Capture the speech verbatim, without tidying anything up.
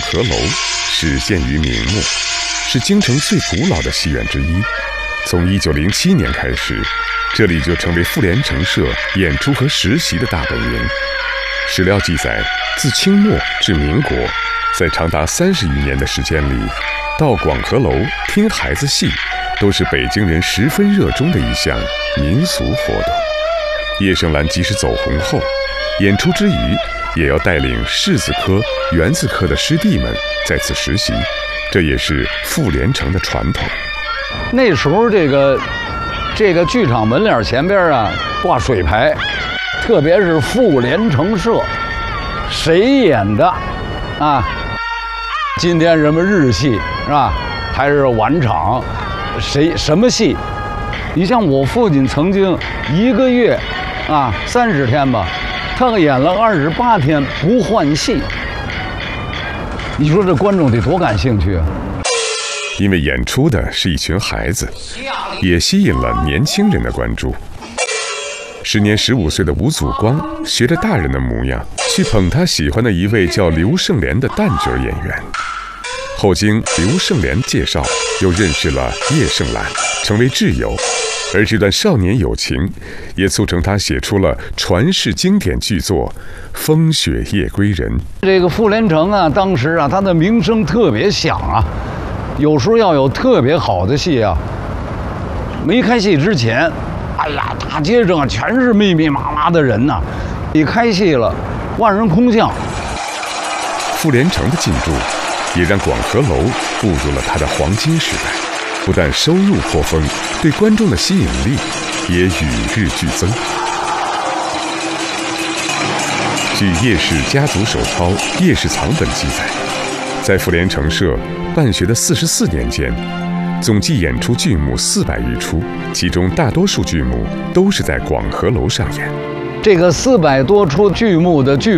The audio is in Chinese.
和楼始建于明末，是京城最古老的戏院之一。从一九零七年开始，这里就成为妇联城社演出和实习的大本营。史料记载，自清末至民国，在长达三十余年的时间里，到广和楼听孩子戏，都是北京人十分热衷的一项民俗活动。叶盛兰即使走红后，演出之余，也要带领士字科、园字科的师弟们在此实习，这也是妇联城的传统。 那时候这个这个剧场门脸前边啊挂水牌，特别是妇联城社谁演的啊？今天什么日戏是吧？还是晚场？谁什么戏？你像我父亲曾经一个月啊三十天吧，他演了二十八天不换戏。你说这观众得多感兴趣啊！ 因为演出的是一群孩子，也吸引了年轻人的关注。时年十五岁的吴祖光学着大人的模样，去捧他喜欢的一位叫刘盛莲的旦角演员。后经刘盛莲介绍，又认识了叶盛兰，成为挚友。而这段少年友情，也促成他写出了传世经典巨作《风雪夜归人》。 这个妇联城啊，当时啊，它的名声特别响啊。有时候要有特别好的戏啊，没开戏之前，哎呀，大街上全是密密麻麻的人呐、啊。一开戏了，万人空巷。 妇联城的进驻，也让广和楼步入了它的黄金时代。不但收入颇丰，对观众的吸引力也与日俱增。据叶氏家族手抄《叶氏藏本》记载，在妇联城社办学的四十四年间，总计演出剧目四百余出，其中大多数剧目都是在广和楼上演。 这个四百多出剧目的剧